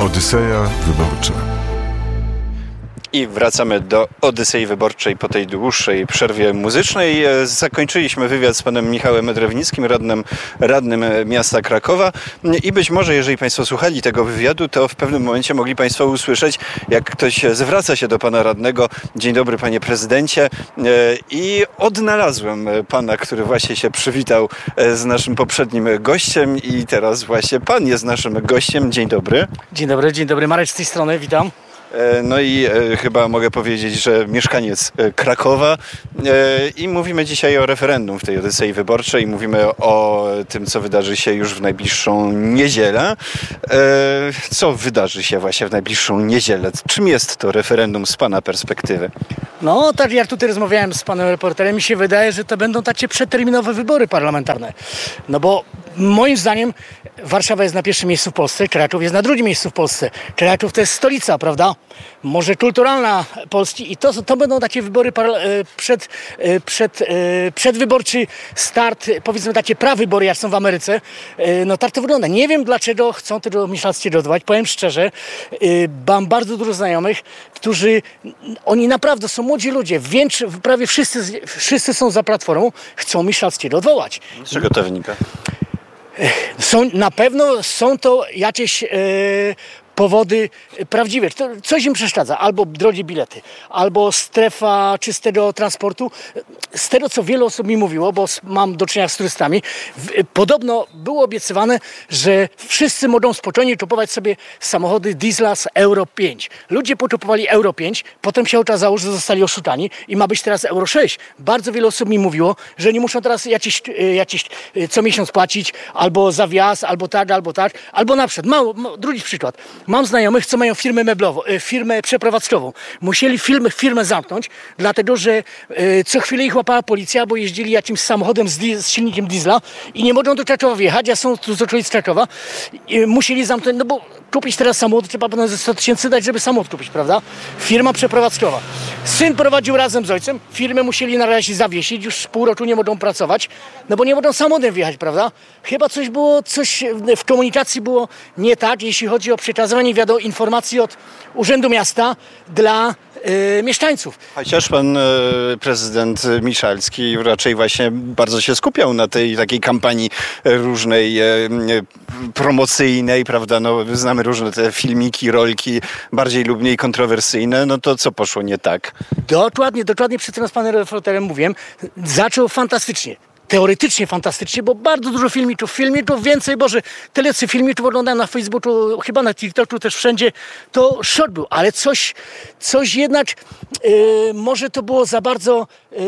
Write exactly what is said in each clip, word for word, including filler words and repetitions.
Odyseja Wyborcza. I wracamy do Odysei Wyborczej po tej dłuższej przerwie muzycznej. Zakończyliśmy wywiad z panem Michałem Drewnickim, radnym, radnym miasta Krakowa. I być może, jeżeli państwo słuchali tego wywiadu, to w pewnym momencie mogli państwo usłyszeć, jak ktoś zwraca się do pana radnego. Dzień dobry, panie prezydencie. I odnalazłem pana, który właśnie się przywitał z naszym poprzednim gościem i teraz właśnie pan jest naszym gościem. Dzień dobry. Dzień dobry, dzień dobry. Marek z tej strony, witam. No i e, chyba mogę powiedzieć, że mieszkaniec e, Krakowa e, i mówimy dzisiaj o referendum w tej Odysei Wyborczej. Mówimy o tym, co wydarzy się już w najbliższą niedzielę. E, co wydarzy się właśnie w najbliższą niedzielę? Czym jest to referendum z pana perspektywy? No tak jak tutaj rozmawiałem z panem reporterem, mi się wydaje, że to będą takie przedterminowe wybory parlamentarne. No bo moim zdaniem Warszawa jest na pierwszym miejscu w Polsce, Kraków jest na drugim miejscu w Polsce. Kraków to jest stolica, prawda? Może kulturalna Polski i to, to będą takie wybory przed, przed, przedwyborczy start, powiedzmy takie prawybory, jak są w Ameryce. No tak to wygląda. Nie wiem, dlaczego chcą tego Michalskiego odwołać. Powiem szczerze, mam bardzo dużo znajomych, którzy, oni naprawdę są młodzi ludzie, większy, prawie wszyscy, wszyscy są za Platformą, chcą Michalskiego odwołać. Z czego to wynika? Są, na pewno są to jakieś e, powody prawdziwe. To coś im przeszkadza. Albo drogie bilety, albo strefa czystego transportu. Z tego, co wiele osób mi mówiło, bo mam do czynienia z turystami, w, podobno było obiecywane, że wszyscy mogą spokojnie kupować sobie samochody diesla z Euro pięć. Ludzie pokupowali Euro pięć, potem się okazało, że zostali oszukani i ma być teraz Euro sześć. Bardzo wiele osób mi mówiło, że nie muszą teraz jakieś, jakieś co miesiąc płacić, albo za wjazd, albo tak, albo tak, albo na przykład. Mało, ma, drugi przykład. Mam znajomych, co mają firmę meblową, firmę przeprowadzkową. Musieli firmę, firmę zamknąć, dlatego że e, co chwilę ich łapała policja, bo jeździli jakimś samochodem z, di- z silnikiem diesla i nie mogą do Krakowa wjechać, a są tu z okolic Krakowa. I musieli zamknąć, no bo kupić teraz samochód, trzeba potem ze sto tysięcy dać, żeby samochód kupić, prawda? Firma przeprowadzkowa. Syn prowadził razem z ojcem, firmę musieli na razie zawiesić, już pół roku nie mogą pracować, no bo nie mogą samochodem wjechać, prawda? Chyba coś było, coś w komunikacji było nie tak, jeśli chodzi o przekazywanie wiadomo, informacji od Urzędu Miasta dla y, mieszkańców. Chociaż pan y, prezydent Michalski raczej właśnie bardzo się skupiał na tej takiej kampanii różnej, y, y, promocyjnej, prawda? No, znamy różne te filmiki, rolki, bardziej lub mniej kontrowersyjne. No to co poszło nie tak? Dokładnie, dokładnie przed tym z panem reporterem mówiłem. Zaczął fantastycznie. Teoretycznie fantastycznie, bo bardzo dużo filmików, filmików więcej, Boże, tyle co filmików oglądałem na Facebooku, chyba na TikToku też wszędzie, to szok był, ale coś, coś jednak, yy, może to było za bardzo, yy,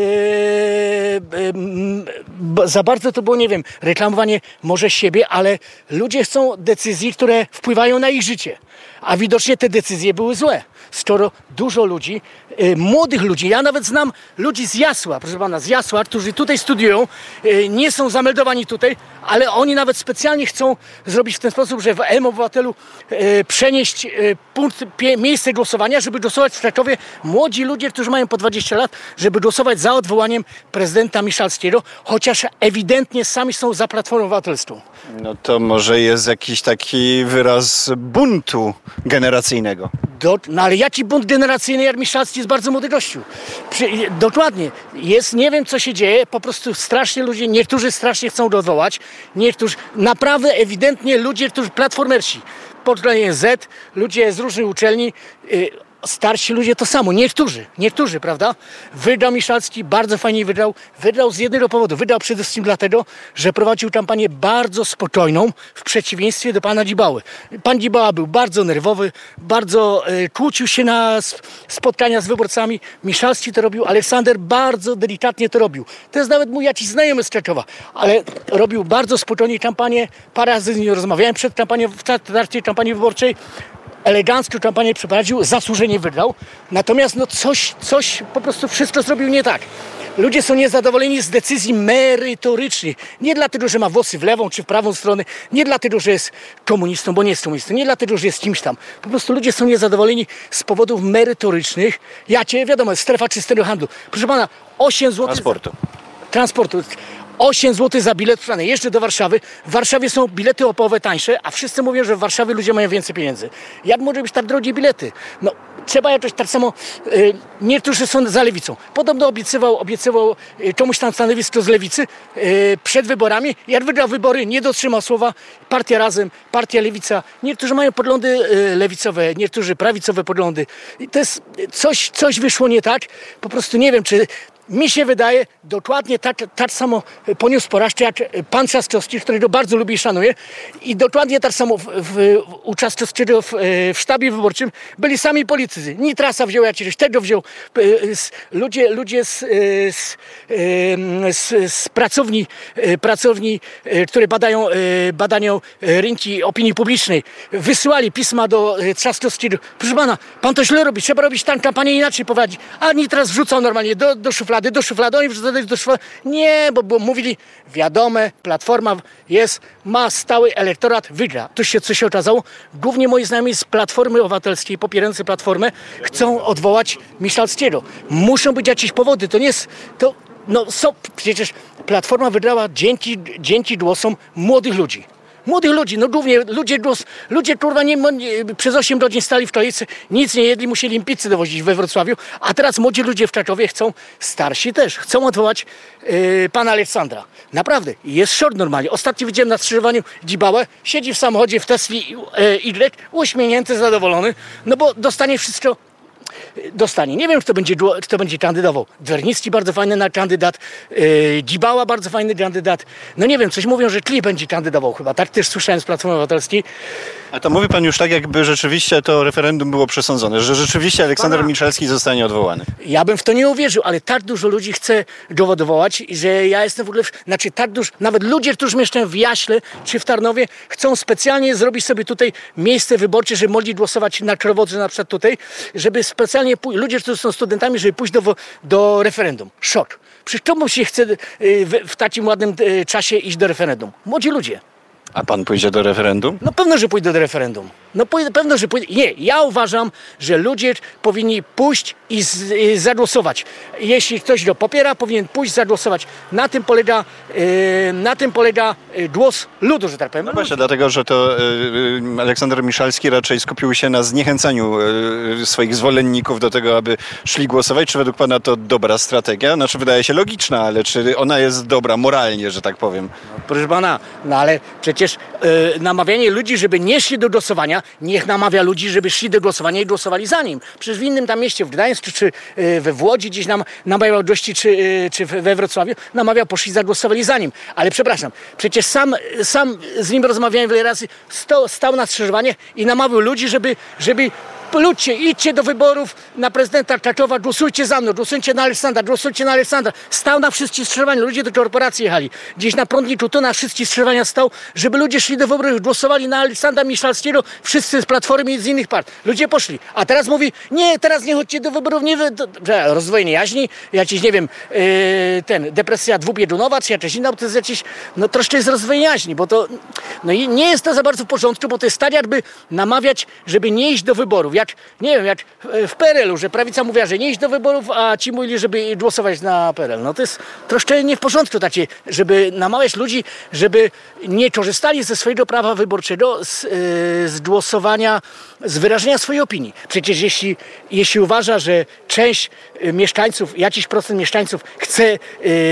yy, za bardzo to było, nie wiem, reklamowanie może siebie, ale ludzie chcą decyzji, które wpływają na ich życie, a widocznie te decyzje były złe. Skoro dużo ludzi, y, młodych ludzi, ja nawet znam ludzi z Jasła, proszę pana, z Jasła, którzy tutaj studiują, y, nie są zameldowani tutaj, ale oni nawet specjalnie chcą zrobić w ten sposób, że w M-Obywatelu y, przenieść y, punkt, pie, miejsce głosowania, żeby głosować w Krakowie młodzi ludzie, którzy mają po dwadzieścia lat, żeby głosować za odwołaniem prezydenta Michalskiego, chociaż ewidentnie sami są za Platformą Obywatelską. No to może jest jakiś taki wyraz buntu generacyjnego. Do, no ale jaki bunt generacyjny, jak Michalski jest bardzo młody gościu. Przy, dokładnie. Jest, nie wiem co się dzieje, po prostu strasznie ludzie, niektórzy strasznie chcą go odwołać, niektórzy, naprawdę ewidentnie ludzie, którzy platformersi, podkreślenie Z, ludzie z różnych uczelni, yy, starsi ludzie to samo, niektórzy, niektórzy, prawda? Wygrał Michalski, bardzo fajnie wygrał. Wygrał z jednego powodu. Wygrał przede wszystkim dlatego, że prowadził kampanię bardzo spokojną w przeciwieństwie do pana Dzibały. Pan Dzibała był bardzo nerwowy, bardzo e, kłócił się na sp- spotkania z wyborcami. Michalski to robił, Aleksander bardzo delikatnie to robił. To jest nawet mój jakiś znajomy z Krakowa, ale robił bardzo spokojnie kampanię. Parę razy z nim rozmawiałem przed kampanią, w trakcie kampanii wyborczej. Elegancko kampanię przeprowadził, zasłużenie wygrał. Natomiast no coś, coś po prostu wszystko zrobił nie tak. Ludzie są niezadowoleni z decyzji merytorycznych. Nie dlatego, że ma włosy w lewą czy w prawą stronę, nie dlatego, że jest komunistą, bo nie jest komunistą, nie dlatego, że jest kimś tam. Po prostu ludzie są niezadowoleni z powodów merytorycznych. Ja cię, wiadomo, strefa czystego handlu. Proszę pana, osiem złotych... Transportu. Transportu. osiem złotych za bilet sprzedany. Jeszcze do Warszawy. W Warszawie są bilety o połowę tańsze, a wszyscy mówią, że w Warszawie ludzie mają więcej pieniędzy. Jak może być tak drogie bilety? No, trzeba jakoś tak samo, y, niektórzy są za lewicą. Podobno obiecywał, obiecywał y, komuś tam stanowisko z lewicy y, przed wyborami. Jak wygrał wybory, nie dotrzymał słowa. Partia Razem, Partia Lewica. Niektórzy mają poglądy y, lewicowe, niektórzy prawicowe poglądy. I to jest coś, coś wyszło nie tak. Po prostu nie wiem, czy mi się wydaje, dokładnie tak, tak samo poniósł porażkę jak pan Trzaskowski, którego bardzo lubię i szanuję. I dokładnie tak samo w, w, u Trzaskowskiego w, w sztabie wyborczym byli sami politycy. Nitrasa wziął jakiegoś, tego wziął. Ludzie, ludzie z, z, z, z pracowni, pracowni, które badają, badają rynki opinii publicznej, wysyłali pisma do Trzaskowskiego. Proszę pana, pan to źle robi, trzeba robić tam kampanię inaczej prowadzić. A Nitras wrzucał normalnie do, do szuflady. Do szuflady, oni wrzucali do szuflady. Nie, bo, bo mówili, wiadome, Platforma jest, ma stały elektorat, wygra. To się, co się okazało, głównie moi znajomi z Platformy Obywatelskiej, popierający Platformę, chcą odwołać Michalskiego. Muszą być jakieś powody, to nie jest, to, no są, przecież Platforma wygrała dzięki, dzięki głosom młodych ludzi. Młodych ludzi, no głównie ludzie, ludzie kurwa nie, nie, przez osiem godzin stali w kolejce, nic nie jedli, musieli im pizzę dowozić we Wrocławiu, a teraz młodzi ludzie w Krakowie chcą, starsi też, chcą odwołać yy, pana Aleksandra. Naprawdę, jest szok normalnie. Ostatnio widziałem na skrzyżowaniu Dzibałę, siedzi w samochodzie w Tesli yy, Y, uśmiechnięty, zadowolony, no bo dostanie wszystko, dostanie. Nie wiem, kto będzie, kto będzie kandydował. Dwernicki bardzo fajny na kandydat, yy, Dzibała bardzo fajny kandydat. No nie wiem, coś mówią, że Kli będzie kandydował chyba. Tak też słyszałem z Platformy Obywatelskiej. A to mówi pan już tak, jakby rzeczywiście to referendum było przesądzone, że rzeczywiście Aleksander Pana... Michalski zostanie odwołany. Ja bym w to nie uwierzył, ale tak dużo ludzi chce go odwołać, że ja jestem w ogóle... Znaczy tak dużo... Nawet ludzie, którzy mieszkają w Jaśle czy w Tarnowie, chcą specjalnie zrobić sobie tutaj miejsce wyborcze, żeby mogli głosować na Krowodrze na przykład tutaj, żeby specjalnie pójść... Ludzie, którzy są studentami, żeby pójść do, do referendum. Szok. Przecież czemu się chce w, w takim ładnym czasie iść do referendum? Młodzi ludzie. A pan pójdzie do referendum? No pewno, że pójdę do referendum. No pójdę, pewno, że pójdę. Nie, ja uważam, że ludzie powinni pójść i, z, i zagłosować. Jeśli ktoś go popiera, powinien pójść zagłosować. Na tym polega, yy, na tym polega głos ludu, że tak powiem. No właśnie, dlatego, że to yy, Aleksander Michalski raczej skupił się na zniechęcaniu yy, swoich zwolenników do tego, aby szli głosować. Czy według pana to dobra strategia? Znaczy wydaje się logiczna, ale czy ona jest dobra moralnie, że tak powiem? No, proszę pana, no ale przecież yy, namawianie ludzi, żeby nie szli do głosowania, niech namawia ludzi, żeby szli do głosowania i głosowali za nim. Przecież w innym tam mieście, w Gdańsku, czy we Łodzi, gdzieś nam namawiał gości, czy, czy we Wrocławiu, namawiał, poszli, zagłosowali za nim. Ale przepraszam, przecież sam, sam z nim rozmawiałem wiele razy, stał, stał na skrzyżowaniach i namawiał ludzi, żeby, żeby ludźcie, idźcie do wyborów na prezydenta Krakowa, głosujcie za mną, głosujcie na Aleksandra, głosujcie na Aleksandra. Stał na wszystkich skrzyżowaniach, ludzie do korporacji jechali. Gdzieś na prądniku, to na wszystkich skrzyżowaniach stał, żeby ludzie szli do wyborów, głosowali na Aleksandra Michalskiego, wszyscy z Platformy i z innych partii. Ludzie poszli. A teraz mówi, nie, teraz nie chodźcie do wyborów, nie, do, że rozwojenie jaźni, jakiś, nie wiem, yy, ten, depresja dwubiegunowa, czy jakaś inna, to jest jakiś, no troszkę jest rozwojenie jaźni, bo to, no i nie jest to za bardzo w porządku, bo to jest tak jakby namawiać, żeby nie iść do wyborów. Jak, nie wiem, jak w P R L u, że prawica mówiła, że nie iść do wyborów, a ci mówili, żeby głosować na P R L. No to jest troszkę nie w porządku takie, żeby namawiać ludzi, żeby nie korzystali ze swojego prawa wyborczego, z, yy, z głosowania, z wyrażenia swojej opinii. Przecież jeśli, jeśli uważa, że część mieszkańców, jakiś procent mieszkańców chce, yy,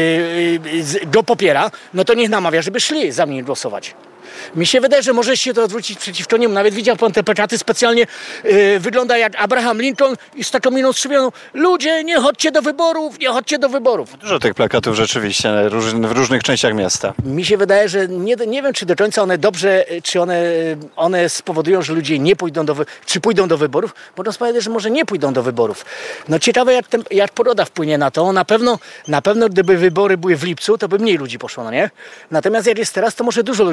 yy, go popiera, no to niech namawia, żeby szli za mnie głosować. Mi się wydaje, że może się to odwrócić przeciwko niemu. Nawet widział pan te plakaty specjalnie, yy, wygląda jak Abraham Lincoln i z taką miną skrzywioną. Ludzie, nie chodźcie do wyborów, nie chodźcie do wyborów. Dużo tych plakatów rzeczywiście w różnych częściach miasta. Mi się wydaje, że nie, nie wiem, czy do końca one dobrze, czy one, one spowodują, że ludzie nie pójdą do, czy pójdą do wyborów. Można spowiedzieć, że może nie pójdą do wyborów. No ciekawe, jak, ten, jak poroda wpłynie na to. Na pewno, na pewno, gdyby wybory były w lipcu, to by mniej ludzi poszło, no nie? Natomiast jak jest teraz, to może dużo ludzi pójść.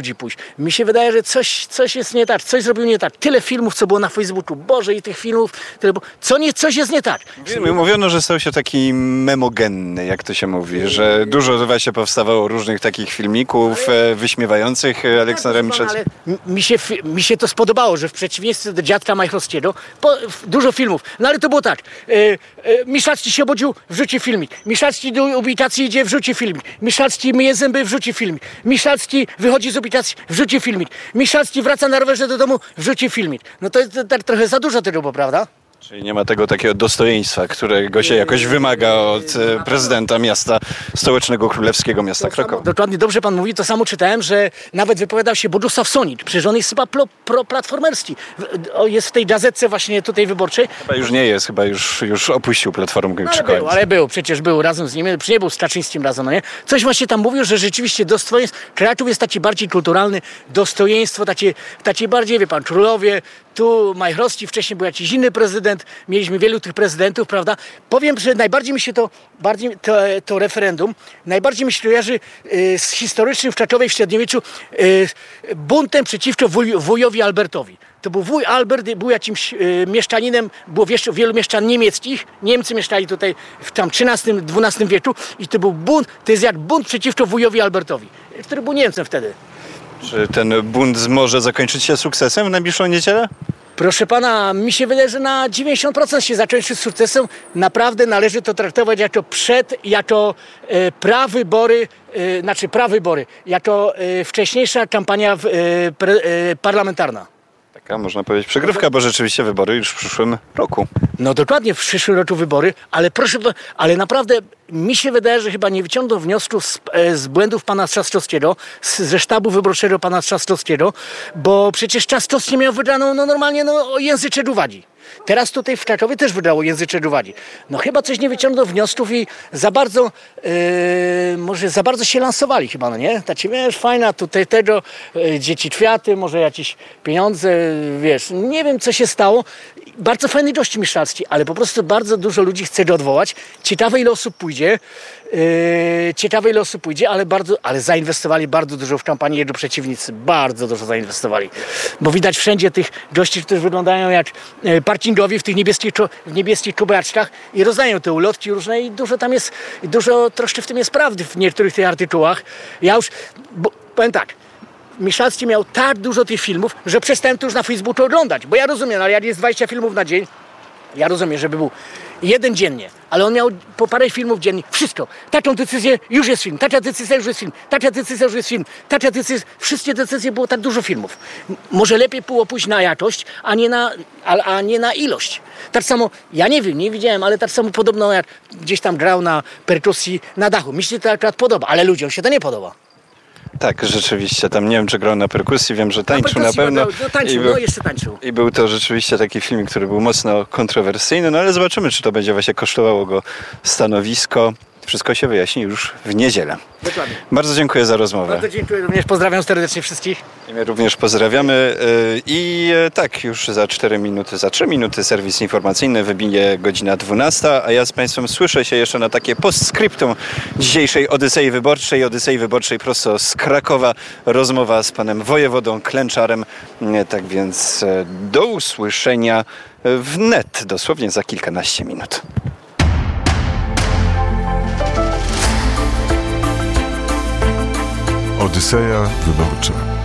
Mi się wydaje, że coś, coś jest nie tak, coś zrobił nie tak. Tyle filmów, co było na Facebooku, Boże, i tych filmów, tyle było. Co nie, coś jest nie tak. Wiemy, mówiono, że stał się taki memogenny, jak to się mówi, że dużo właśnie powstawało różnych takich filmików e, wyśmiewających e, Aleksandra Michalskiego. Ale mi się, fi- mi się to spodobało, że w przeciwieństwie do dziadka Majchrowskiego, po, w- dużo filmów, no ale to było tak, e, e, Michalski się obudził, wrzuci filmik, Michalski do ubikacji idzie, wrzuci filmik, Michalski myje zęby, wrzuci filmik, Michalski wychodzi z ubikacji, wrzuci filmik, Michalski wraca na rowerze do domu, wrzuci filmik. No to jest tak trochę za dużo tego było, prawda? Czyli nie ma tego takiego dostojeństwa, którego się jakoś wymaga od e, prezydenta miasta stołecznego, królewskiego miasta Krakowa. Dokładnie, dobrze pan mówi, to samo czytałem, że nawet wypowiadał się Bogusław Sonik, przecież on jest chyba pro, pro-platformerski. W- o, Jest w tej gazetce właśnie tutaj wyborczej. Chyba już nie jest, chyba już, już opuścił Platformę No, przy ale był, koalicji. ale był, przecież był razem z nim, przecież nie był z Kaczyńskim razem, no nie? Coś właśnie tam mówił, że rzeczywiście dostojeństwo, Kraków jest taki bardziej kulturalny, dostojeństwo, takie, takie bardziej, wie pan, królowie, tu Majchrowski, wcześniej był jakiś inny prezydent, mieliśmy wielu tych prezydentów, prawda? Powiem, że najbardziej mi się to, bardziej to, to referendum, najbardziej mi się kojarzy y, z historycznym w Czaczowej w średniowieczu y, buntem przeciwko wuj, wujowi Albertowi. To był wuj Albert, był jakimś y, mieszczaninem, było wiesz, wielu mieszczan niemieckich, Niemcy mieszkali tutaj w tam trzynastym, dwunastym wieku i to był bunt, to jest jak bunt przeciwko wujowi Albertowi, który był Niemcem wtedy. Czy ten bunt może zakończyć się sukcesem w najbliższą niedzielę? Proszę pana, mi się wydaje, że na dziewięćdziesiąt procent się zakończy z sukcesem. Naprawdę należy to traktować jako przed, jako e, prawybory, e, znaczy prawybory, jako e, wcześniejsza kampania w, e, pre, e, parlamentarna. Taka można powiedzieć przegrywka, bo rzeczywiście wybory już w przyszłym roku. No dokładnie, w przyszłym roku wybory, ale proszę, pa- ale naprawdę mi się wydaje, że chyba nie wyciągnął wniosków z, e, z błędów pana Trzaskowskiego, z, ze sztabu wyborczego pana Trzaskowskiego, bo przecież Trzaskowski miał wygraną no normalnie no, o języcze Duwadzi. Teraz tutaj w Krakowie też wygrało języcze Duwadzi. No chyba coś nie wyciągnął wniosków i za bardzo, e, może za bardzo się lansowali chyba, no nie? Tacie, wiesz, fajna tutaj tego, e, dzieci kwiaty, może jakieś pieniądze, wiesz, nie wiem co się stało. Bardzo fajny gość Michalski, ale po prostu bardzo dużo ludzi chce go odwołać. Ciekawe ile osób pójdzie, yy, ciekawe ile osób pójdzie, ale bardzo, ale zainwestowali bardzo dużo w kampanię jego przeciwnicy, bardzo dużo zainwestowali. Bo widać wszędzie tych gości, którzy wyglądają jak e, parkingowi w tych niebieskich, czo- w niebieskich kubaczkach i rozdają te ulotki różne i dużo tam jest, dużo troszkę w tym jest prawdy w niektórych tych artykułach. Ja już, bo, powiem tak, Michalski miał tak dużo tych filmów, że przestałem to już na Facebooku oglądać. Bo ja rozumiem, ale jak jest dwadzieścia filmów na dzień, ja rozumiem, żeby był jeden dziennie, ale on miał po parę filmów dziennie. Wszystko. Taką decyzję już jest film, taka decyzja już jest film, taka decyzja już jest film, taka decyzja. Wszystkie decyzje było tak dużo filmów. M- Może lepiej było pójść na jakość, a nie na, a, a nie na ilość. Tak samo, ja nie wiem, nie widziałem, ale tak samo podobno jak gdzieś tam grał na perkusji na dachu. Mi się to akurat podoba, ale ludziom się to nie podoba. Tak, rzeczywiście. Tam nie wiem, czy grał na perkusji, wiem, że tańczył na, perkusji pewno. no, no, tańczył, I był, no jeszcze tańczył. I był to rzeczywiście taki film, który był mocno kontrowersyjny, no ale zobaczymy, czy to będzie właśnie kosztowało go stanowisko. Wszystko się wyjaśni już w niedzielę. Dokładnie. Bardzo dziękuję za rozmowę. Bardzo dziękuję również, pozdrawiam serdecznie wszystkich. I my również pozdrawiamy. yy, I yy, tak, już za cztery minuty, za trzy minuty serwis informacyjny wybije godzina dwunasta, a ja z Państwem słyszę się jeszcze na takie postscriptum dzisiejszej Odysei Wyborczej. Odysei Wyborczej prosto z Krakowa. Rozmowa z panem wojewodą Klęczarem. Yy, Tak więc yy, do usłyszenia wnet, dosłownie za kilkanaście minut. Odyseja Wyborcza.